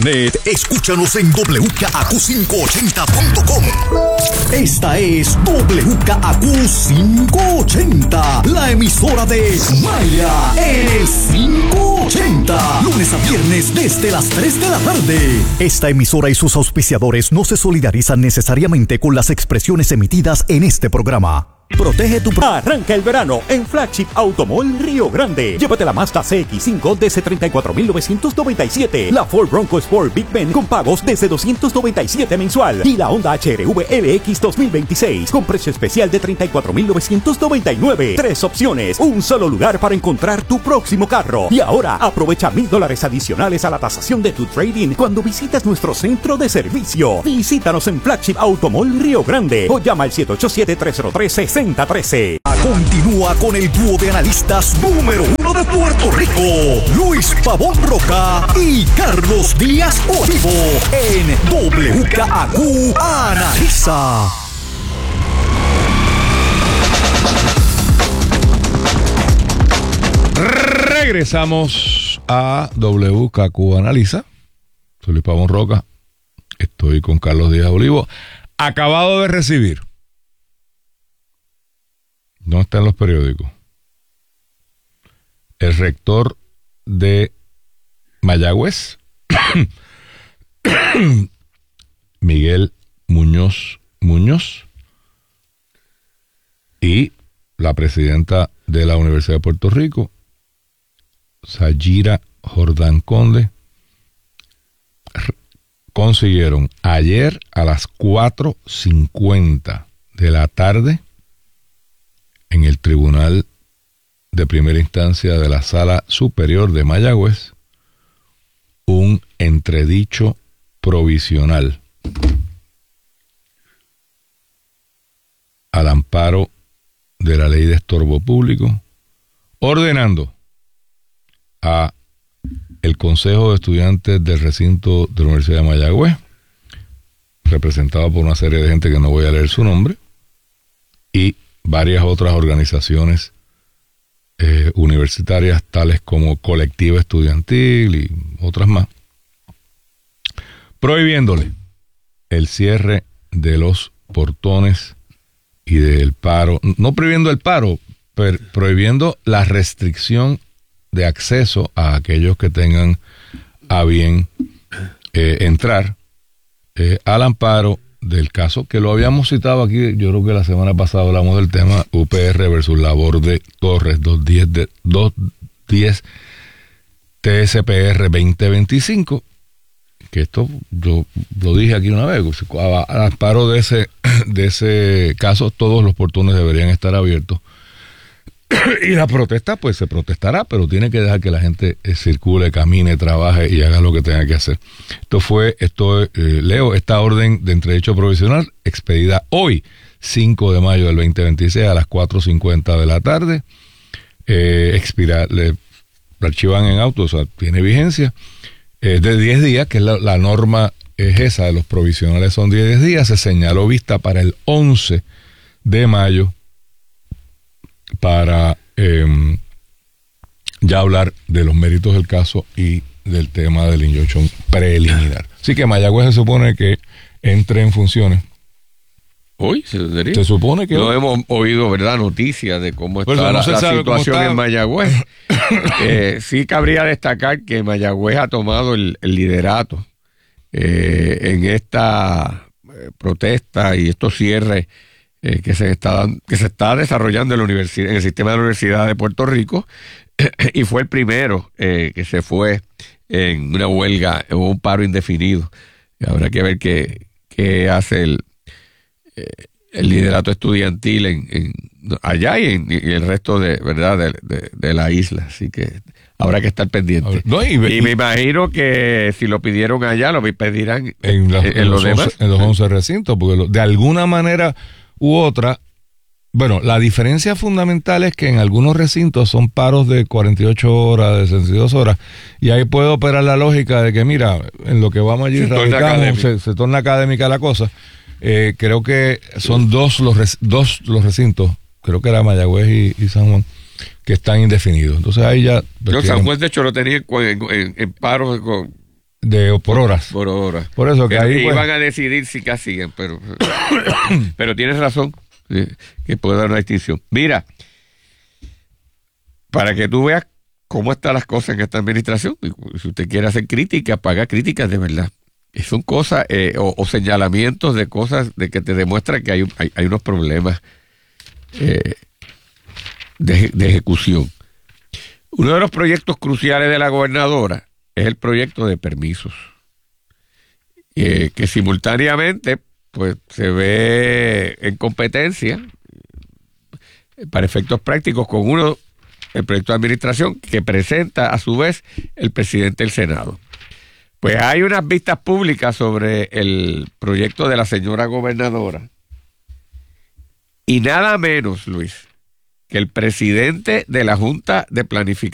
internet, escúchanos en WKAQ580.com. Esta es WKAQ580, la emisora de Maya en el 580. Lunes a viernes desde las 3 de la tarde. Esta emisora y sus auspiciadores no se solidarizan necesariamente con las expresiones emitidas en este programa. Protege tu... Arranca el verano en Flagship Automall Río Grande. Llévate la Mazda CX-5 desde $34,997. La Ford Bronco Sport Big Ben con pagos desde $297 mensual. Y la Honda HR-V LX 2026 con precio especial de $34,999. 3 opciones, un solo lugar para encontrar tu próximo carro. Y ahora aprovecha $1,000 adicionales a la tasación de tu trading cuando visitas nuestro centro de servicio. Visítanos en Flagship Automall Río Grande o llama al 787-303-6013. Continúa con el dúo de analistas número 1 de Puerto Rico, Luis Pavón Roca y Carlos Díaz Olivo, en WKAQ Analiza. Regresamos a WKAQ Analiza. Soy Luis Pavón Roca. Estoy con Carlos Díaz Olivo. Acabado de recibir. No está en los periódicos. El rector de Mayagüez, Miguel Muñoz, y la presidenta de la Universidad de Puerto Rico, Sayira Jordán Conde, consiguieron ayer a las 4:50 de la tarde en el Tribunal de Primera Instancia de la Sala Superior de Mayagüez un entredicho provisional al amparo de la Ley de Estorbo Público, ordenando a el Consejo de Estudiantes del recinto de la Universidad de Mayagüez, representado por una serie de gente que no voy a leer su nombre, y varias otras organizaciones universitarias, tales como Colectiva Estudiantil y otras más, prohibiéndole el cierre de los portones y del paro, no prohibiendo el paro, pero prohibiendo la restricción de acceso a aquellos que tengan a bien entrar al amparo del caso, que lo habíamos citado aquí, yo creo que la semana pasada hablamos del tema UPR versus Laborde Torres, 210 TSPR 2025, que esto yo lo dije aquí una vez, al amparo de ese caso todos los portones deberían estar abiertos. Y la protesta, pues se protestará, pero tiene que dejar que la gente circule, camine, trabaje y haga lo que tenga que hacer. Leo, esta orden de entredicho provisional expedida hoy, 5 de mayo del 2026 a las 4:50 de la tarde. La archivan en auto, o sea, tiene vigencia. De 10 días, que es la norma es esa, de los provisionales son 10 días. Se señaló vista para el 11 de mayo para ya hablar de los méritos del caso y del tema del injunction preliminar. Así que Mayagüez se supone que entre en funciones. Hoy se supone que no hemos oído, ¿verdad?, noticias de cómo está la situación en Mayagüez. Sí cabría destacar que Mayagüez ha tomado el liderato en esta protesta y estos cierres que se está desarrollando en el sistema de la Universidad de Puerto Rico, y fue el primero que se fue en una huelga o un paro indefinido. Habrá que ver qué hace el liderato estudiantil allá y el resto de la isla. Así que habrá que estar pendiente. Y me imagino que si lo pidieron allá, lo pedirán en los demás. En los 11 recintos, porque de alguna manera u otra, bueno, la diferencia fundamental es que en algunos recintos son paros de 48 horas, de 62 horas, y ahí puede operar la lógica de que, mira, en lo que vamos allí radicamos, se torna académica la cosa. Creo que son dos los recintos, creo que era Mayagüez y San Juan, que están indefinidos. Entonces ahí ya... San Juan, de hecho, lo tenía en paro por horas. Por horas. Por eso que ahí iban a decidir si siguen, pero tienes razón, que puede dar una distinción. Mira, para que tú veas cómo están las cosas en esta administración, si usted quiere hacer críticas, haga críticas de verdad. Son cosas o señalamientos de cosas de que te demuestran que hay unos problemas de ejecución. Uno de los proyectos cruciales de la gobernadora es el proyecto de permisos, que simultáneamente pues se ve en competencia para efectos prácticos con el proyecto de administración que presenta a su vez el presidente del Senado. Pues hay unas vistas públicas sobre el proyecto de la señora gobernadora y nada menos, Luis, que el presidente de la Junta de Planificación